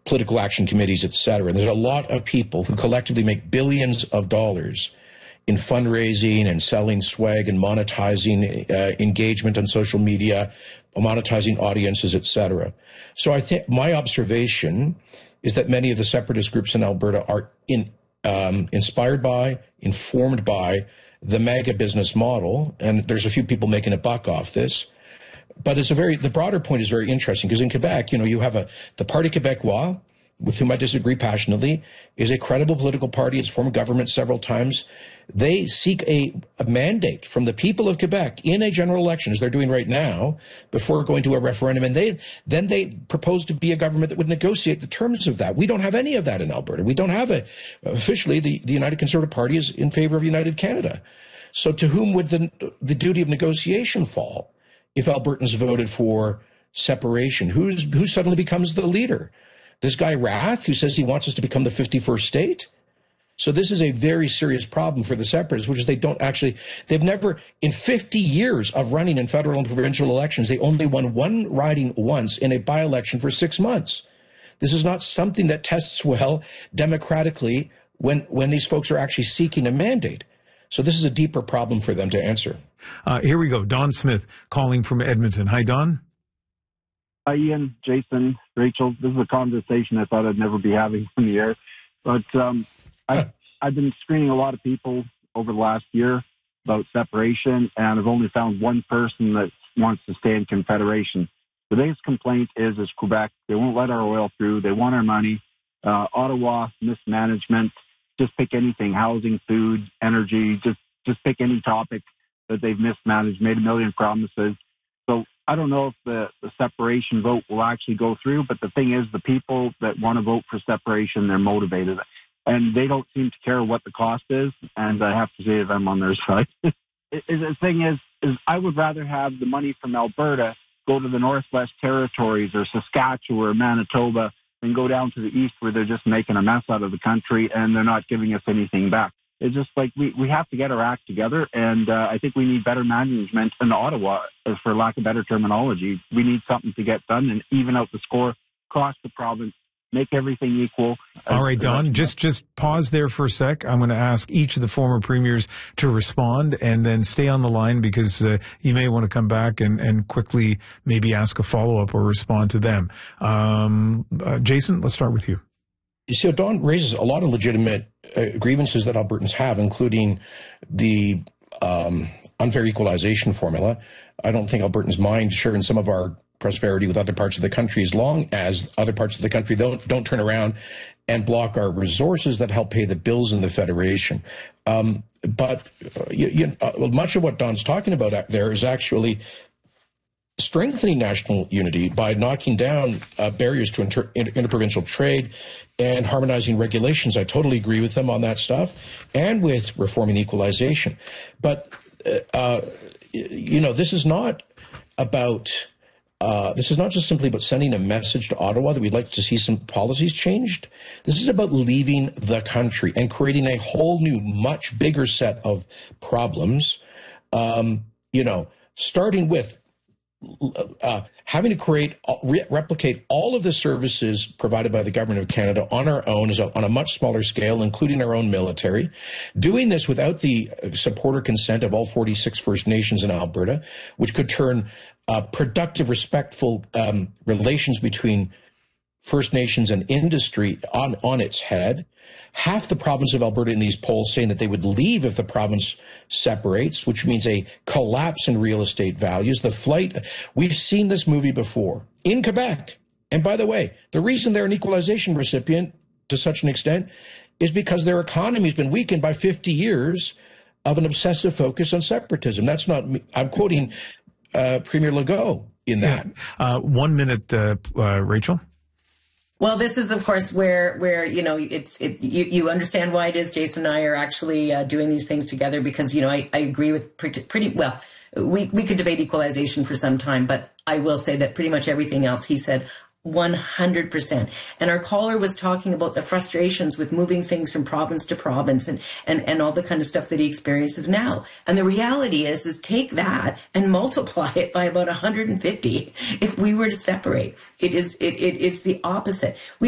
political action committees, etc. There's a lot of people who collectively make billions of dollars in fundraising and selling swag and monetizing engagement on social media, monetizing audiences, etc. So I think my observation is that many of the separatist groups in Alberta are inspired by, informed by the mega business model, and there's a few people making a buck off this. But the broader point is very interesting, because in Quebec, you have the Parti Québécois, with whom I disagree passionately, is a credible political party. It's formed government several times. They seek a mandate from the people of Quebec in a general election, as they're doing right now, before going to a referendum. And then they propose to be a government that would negotiate the terms of that. We don't have any of that in Alberta. We don't have officially, the United Conservative Party is in favor of United Canada. So to whom would the duty of negotiation fall if Albertans voted for separation? Who suddenly becomes the leader? This guy Rath, who says he wants us to become the 51st state? So this is a very serious problem for the separatists, which is they've never, in 50 years of running in federal and provincial elections, they only won one riding once in a by-election for 6 months. This is not something that tests well democratically when these folks are actually seeking a mandate. So this is a deeper problem for them to answer. Here we go. Don Smith calling from Edmonton. Hi, Don. Hi, Ian, Jason, Rachel. This is a conversation I thought I'd never be having on the air. But I've been screening a lot of people over the last year about separation, and I've only found one person that wants to stay in Confederation. The biggest complaint is Quebec. They won't let our oil through. They want our money. Ottawa, mismanagement. Just pick anything, housing, food, energy. Just pick any topic that they've mismanaged, made a million promises. So I don't know if the separation vote will actually go through, but the thing is, the people that want to vote for separation, they're motivated. And they don't seem to care what the cost is, and I have to say that I'm on their side. The thing is I would rather have the money from Alberta go to the Northwest Territories or Saskatchewan or Manitoba than go down to the east where they're just making a mess out of the country and they're not giving us anything back. It's just like we have to get our act together, and I think we need better management in Ottawa, for lack of better terminology. We need something to get done and even out the score across the province. Make everything equal. All right, Don, just pause there for a sec. I'm going to ask each of the former premiers to respond and then stay on the line, because you may want to come back and quickly maybe ask a follow-up or respond to them. Jason, let's start with you. So Don raises a lot of legitimate grievances that Albertans have, including the unfair equalization formula. I don't think Albertans mind sharing some of our prosperity with other parts of the country, as long as other parts of the country don't turn around and block our resources that help pay the bills in the Federation. But much of what Don's talking about there is actually strengthening national unity by knocking down barriers to interprovincial trade and harmonizing regulations. I totally agree with them on that stuff, and with reforming equalization. But, this is not about... this is not just simply about sending a message to Ottawa that we'd like to see some policies changed. This is about leaving the country and creating a whole new, much bigger set of problems, starting with having to replicate all of the services provided by the Government of Canada on our own, on a much smaller scale, including our own military, doing this without the support or consent of all 46 First Nations in Alberta, which could turn productive, respectful relations between First Nations and industry on its head. Half the province of Alberta in these polls saying that they would leave if the province separates, which means a collapse in real estate values. We've seen this movie before in Quebec. And by the way, the reason they're an equalization recipient to such an extent is because their economy has been weakened by 50 years of an obsessive focus on separatism. That's not me. I'm quoting Premier Legault in that. 1 minute, Rachel. Well, this is, of course, where you understand why it is Jason and I are actually doing these things together, because, I agree with pretty well. We could debate equalization for some time, but I will say that pretty much everything else he said, 100%. And our caller was talking about the frustrations with moving things from province to province and all the kind of stuff that he experiences now. And the reality is take that and multiply it by about 150 if we were to separate. It's the opposite.